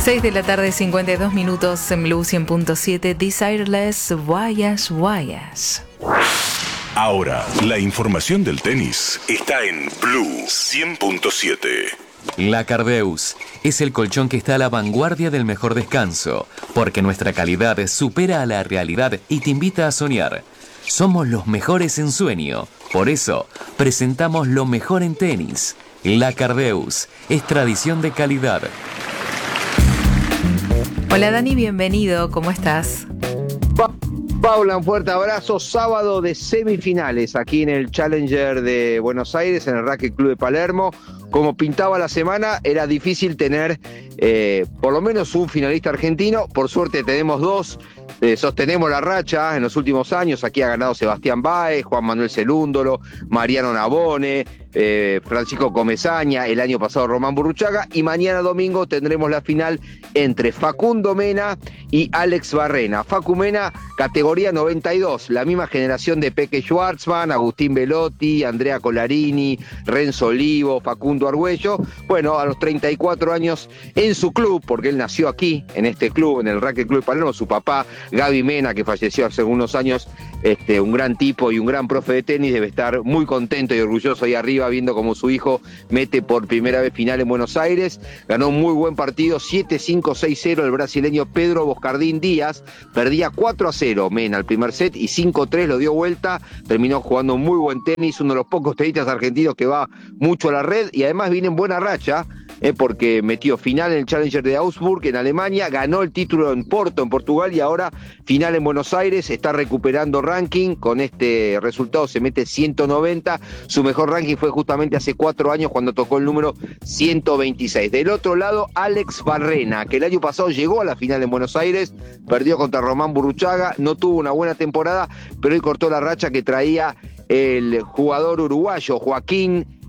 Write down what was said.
6 de la tarde, 52 minutos en Blue 100.7. Desireless, Guayas, Guayas. Ahora, la información del tenis está en Blue 100.7. La Cardeus es el colchón que está a la vanguardia del mejor descanso, porque nuestra calidad supera a la realidad y te invita a soñar. Somos los mejores en sueño, por eso presentamos lo mejor en tenis. La Cardeus es tradición de calidad. Hola Dani, bienvenido, ¿cómo estás? Paula, un fuerte abrazo. Sábado de semifinales aquí en el Challenger de Buenos Aires, en el Racquet Club de Palermo. Como pintaba la semana, era difícil tener por lo menos un finalista argentino. Por suerte tenemos dos. Sostenemos la racha en los últimos años. Aquí ha ganado Sebastián Báez, Juan Manuel Celúndolo, Mariano Navone, Francisco Comesaña, el año pasado Román Burruchaga, y mañana domingo tendremos la final entre Facundo Mena y Alex Barrena. Facu Mena, categoría 92, la misma generación de Peque Schwartzman, Agustín Belotti, Andrea Colarini, Renzo Olivo, Facundo Argüello. Bueno, a los 34 años en su club, porque él nació aquí, en este club, en el Racquet Club de Palermo, su papá, Gaby Mena, que falleció hace unos años, un gran tipo y un gran profe de tenis, debe estar muy contento y orgulloso ahí arriba viendo cómo su hijo mete por primera vez final en Buenos Aires. Ganó un muy buen partido, 7-5, 6-0 el brasileño Pedro Boscardín Díaz. Perdía 4-0 Mena al primer set y 5-3 lo dio vuelta. Terminó jugando muy buen tenis, uno de los pocos tenistas argentinos que va mucho a la red y además viene en buena racha. Porque metió final en el Challenger de Augsburg en Alemania, ganó el título en Porto, en Portugal, y ahora final en Buenos Aires. Está recuperando ranking, con este resultado se mete 190, su mejor ranking fue justamente hace 4 años cuando tocó el número 126. Del otro lado, Alex Barrena, que el año pasado llegó a la final en Buenos Aires, perdió contra Román Burruchaga, no tuvo una buena temporada, pero hoy cortó la racha que traía el jugador uruguayo Joaquín